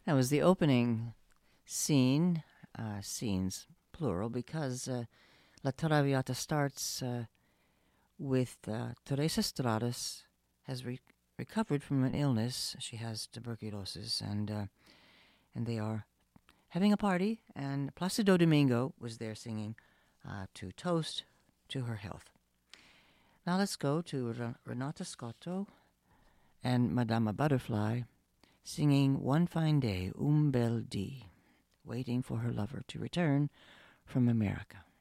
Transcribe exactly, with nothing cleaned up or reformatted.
That was the opening scene, uh, scenes, plural, because uh, La Traviata starts uh, with uh, Teresa Stratus has re- recovered from an illness. She has tuberculosis, and uh, and they are having a party, and Placido Domingo was there singing uh, to toast to her health. Now let's go to Re- Renata Scotto and Madama Butterfly singing One Fine Day, Un Bel Dì, waiting for her lover to return from America.